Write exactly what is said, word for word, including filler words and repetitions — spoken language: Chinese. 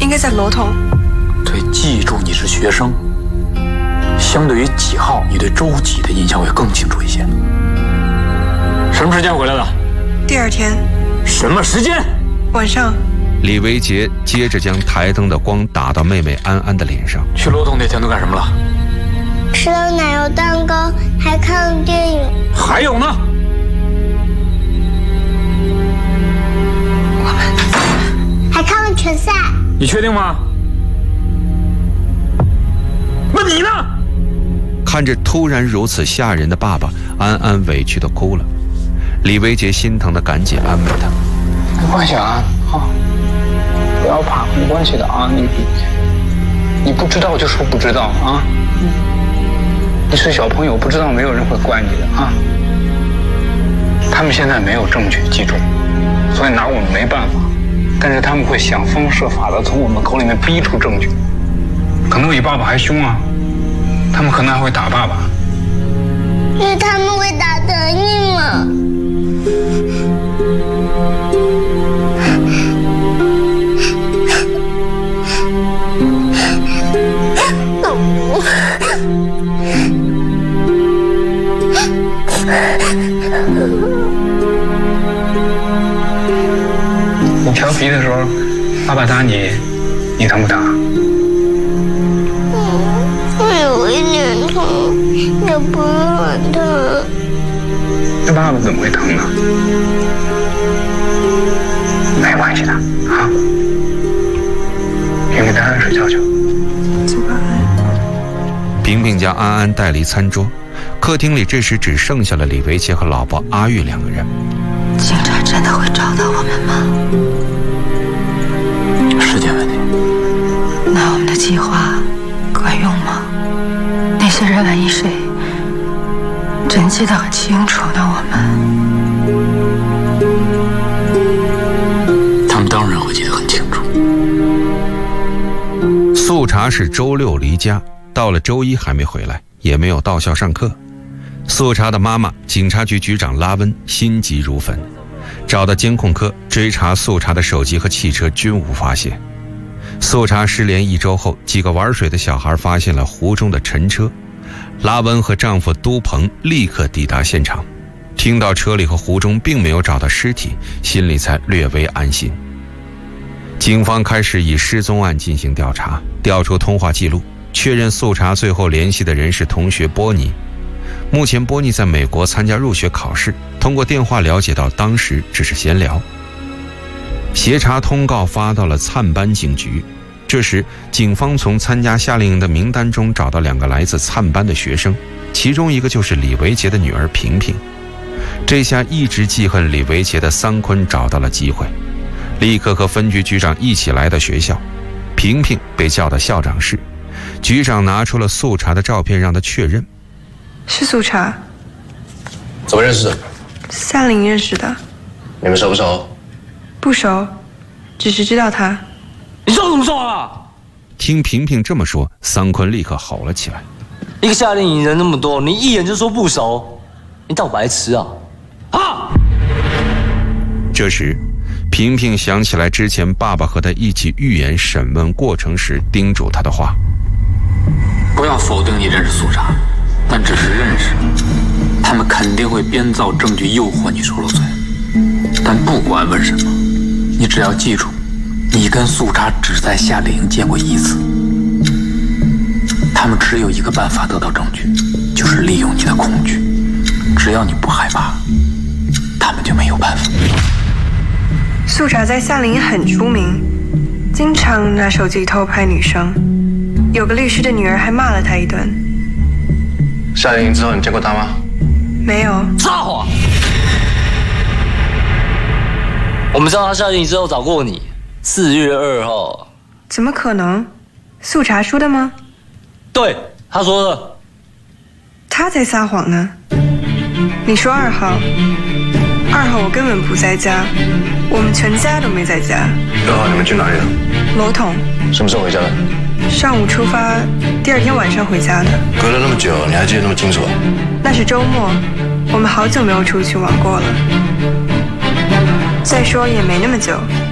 应该在罗统。 对，记住你是学生，相对于几号，你对周几的印象会更清楚一些。什么时间回来的？ 第二天。 什么时间？ 晚上。 李维杰接着将台灯的光打到妹妹安安的脸上。 去罗统那天都干什么了？ 吃了奶油蛋糕，还看了电影。 还有呢？ 我们还看了拳赛。 你确定吗？那你呢？ 看着突然如此吓人的爸爸，安安委屈地哭了。李维杰心疼地赶紧安慰他：“ 没关系啊，啊，不要怕，没关系的啊，你你不知道就说不知道啊。你是小朋友，不知道没有人会怪你的啊。他们现在没有证据，记住，所以拿我们没办法。但是他们会想方设法的从我们口里面逼出证据，可能比爸爸还凶啊。他们可能还会打爸爸。 那他们会打得你吗？ 你调皮的时候，爸爸打你，你疼不疼？ 嗯，有一点疼，也不是很疼。 那爸爸怎么会疼呢？没关系的啊，平平带安睡觉去。 走吧。 平平将安安带离餐桌，客厅里这时只剩下了李维杰和老婆阿玉两个人。 警察真的会找到我们吗？ 时间问题。 那我们的计划管用吗？那些人万一谁真记得很清楚的我们，他们当然会记得很清楚。 素茶是周六离家，到了周一还没回来，也没有到校上课。素茶的妈妈警察局局长拉温心急如焚，找到监控科追查素茶的手机和汽车，均无发现。素茶失联一周后，几个玩水的小孩发现了湖中的沉车，拉温和丈夫都鹏立刻抵达现场，听到车里和湖中并没有找到尸体，心里才略微安心。警方开始以失踪案进行调查，调出通话记录，确认素茶最后联系的人是同学波尼。目前波尼在美国参加入学考试，通过电话了解到当时只是闲聊。协查通告发到了灿班警局，这时警方从参加夏令营的名单中找到两个来自灿班的学生，其中一个就是李维杰的女儿平平。这下一直记恨李维杰的桑坤找到了机会，立刻和分局局长一起来到学校。平平被叫到校长室，局长拿出了素茶的照片让他确认。 是素茶。 怎么认识的？ 夏令营认识的。 你们熟不熟？ 不熟，只是知道他。 你熟什么熟啊？ 听平平这么说，桑坤立刻吼了起来： 一个夏令营人那么多，你一眼就说不熟，你当我白痴啊？啊！ 这时平平想起来之前爸爸和他一起预演审问过程时叮嘱他的话： 不要否定你认识素茶，但只是认识，他们肯定会编造证据诱惑你说了嘴。但不管问什么，你只要记住，你跟素茶只在夏令营见过一次。他们只有一个办法得到证据，就是利用你的恐惧。只要你不害怕，他们就没有办法。 素茶在夏令营很出名，经常拿手机偷拍女生，有个律师的女儿还骂了他一顿。 夏令营之后你见过他吗？ 没有。 撒谎！我们知道他夏令营之后找过你，四月二号。 怎么可能？素茶说的吗？ 对，他说的。 他在撒谎呢。你说二号，二号我根本不在家，我们全家都没在家。 二号你们去哪里了？ 罗统。 什么时候回家的？ 上午出发，第二天晚上回家的。 隔了那么久，你还记得那么清楚？ 那是周末，我们好久没有出去玩过了。再说也没那么久。